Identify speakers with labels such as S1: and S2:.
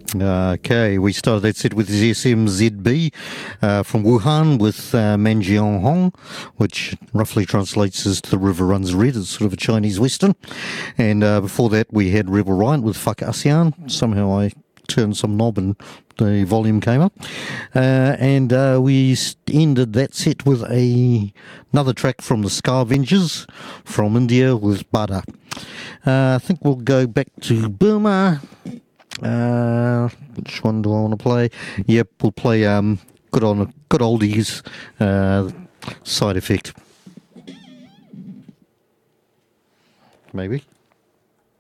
S1: Okay, we started that set with ZSMZB from Wuhan with Manjiang Hong, which roughly translates as The River Runs Red. It's sort of a Chinese Western. And before that, we had Rebel Riot with Fuck ASEAN. Somehow I turned some knob and the volume came up. And we ended that set with another track from the Scavengers from India with Bada. I think we'll go back to Burma. Which one do I want to play? Yep, we'll play good oldies, Side Effect. Maybe.